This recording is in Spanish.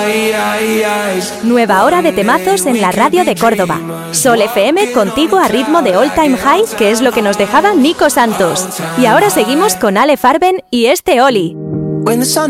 Nueva hora de temazos en la radio de Córdoba. Sol FM contigo a ritmo de All Time High, que es lo que nos dejaba Nico Santos. Y ahora seguimos con Ale Farben y este Oli. When the sun